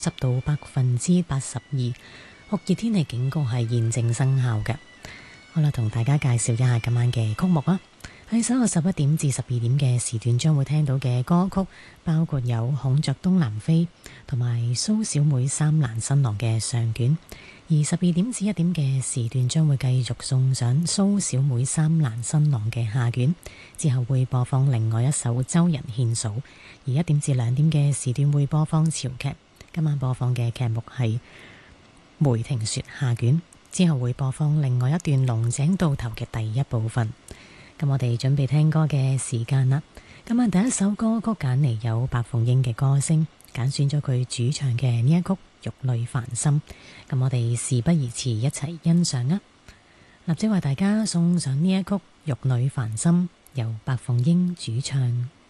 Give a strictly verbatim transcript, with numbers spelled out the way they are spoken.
濕度百分之八十二，酷熱天氣警告係現正生效嘅。好啦，同大家介紹一下今晚嘅曲目啊。喺稍後十一點至十二點嘅時段，將會聽到嘅歌曲包括有孔雀東南飛同埋蘇小妹三蘭新郎嘅上卷。而十二點至一點嘅時段將會繼續送上蘇小妹三蘭新郎嘅下卷，之後會播放另外一首周人獻數。而一點至兩點嘅時段會播放潮劇，今晚播放嘅劇目係梅亭雪下卷，之後會播放另外一段龍井渡頭嘅第一部分。咁我哋準備聽歌嘅時間啦。今晚第一首歌曲揀嚟有白鳳英嘅歌聲，揀選咗佢主唱嘅呢一曲《玉女繁心》。咁我哋事不宜遲，一齊欣賞啊！立即為大家送上呢一曲《玉女繁心》，由白鳳英主唱。